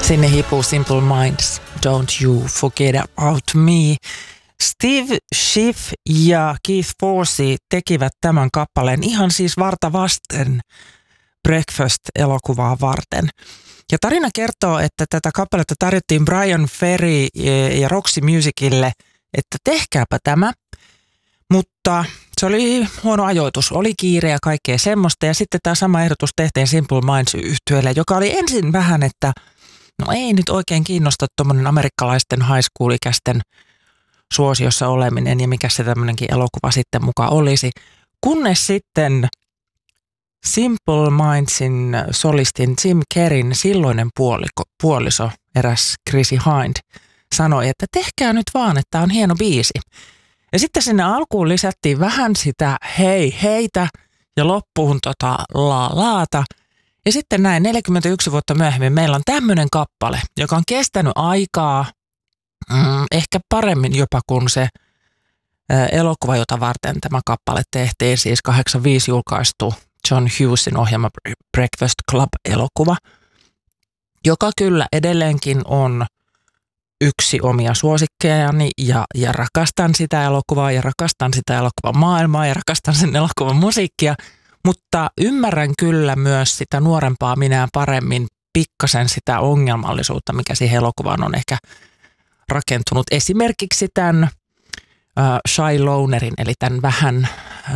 Sinne hipuu Simple Minds, Don't You Forget About Me. Steve Schiff ja Keith Forsey tekivät tämän kappaleen ihan siis varta vasten Breakfast-elokuvaa varten. Ja tarina kertoo, että tätä kappaletta tarjottiin Brian Ferry ja Roxy Musicille, että tehkääpä tämä. Mutta se oli huono ajoitus, oli kiire ja kaikkea semmoista. Ja sitten tämä sama ehdotus tehtiin Simple Minds-yhtyeelle, joka oli ensin vähän, että no ei nyt oikein kiinnosta tuommoinen amerikkalaisten high school-ikäisten suosiossa oleminen ja mikä se tämmöinenkin elokuva sitten mukaan olisi. Kunnes sitten Simple Mindsin solistin Tim Kerryn silloinen puoliso, eräs Chrissy Hind, sanoi, että tehkää nyt vaan, että on hieno biisi. Ja sitten sinne alkuun lisättiin vähän sitä hei heitä ja loppuun laata. Ja sitten näin 41 vuotta myöhemmin meillä on tämmöinen kappale, joka on kestänyt aikaa ehkä paremmin jopa kuin se elokuva, jota varten tämä kappale tehtiin, siis 85 julkaistu John Hughesin ohjelma Breakfast Club-elokuva, joka kyllä edelleenkin on yksi omia suosikkejani ja rakastan sitä elokuvaa ja rakastan sitä elokuvan maailmaa ja rakastan sen elokuvan musiikkia, mutta ymmärrän kyllä myös sitä nuorempaa minä paremmin pikkasen sitä ongelmallisuutta, mikä siihen elokuvaan on ehkä rakentunut. Esimerkiksi tämän Shy Lonerin, eli tämän vähän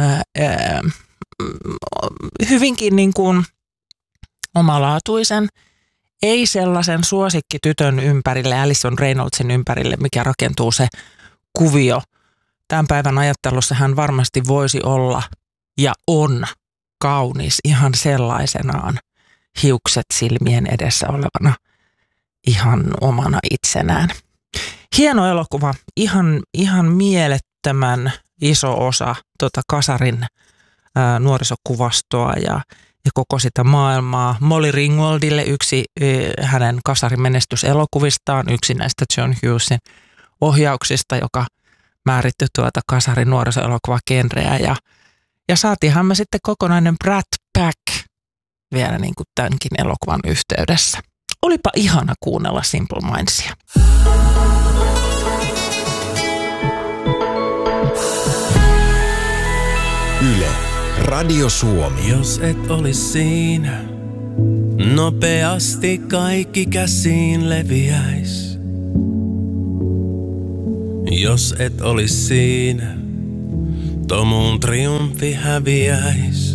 hyvinkin niin kuin omalaatuisen, ei sellaisen suosikkitytön ympärille, Alison Reynoldsin ympärille, mikä rakentuu se kuvio. Tämän päivän ajattelussa hän varmasti voisi olla ja on kaunis ihan sellaisenaan, hiukset silmien edessä olevana, ihan omana itsenään. Hieno elokuva, ihan mielettömän iso osa kasarin nuorisokuvastoa ja koko sitä maailmaa. Molly Ringwaldille yksi hänen kasarin menestyselokuvistaan, yksi näistä John Hughesin ohjauksista, joka määritti kasarin nuorisoelokuvagenreä. Ja saatiinhan me sitten kokonainen Brat Pack vielä niin kuin tämänkin elokuvan yhteydessä. Olipa ihana kuunnella Simple Mindsia. Yle, Radio Suomi. Jos et olis siinä, nopeasti kaikki käsiin leviäis. Jos et olis siinä, Tomuun triumfi häviäis.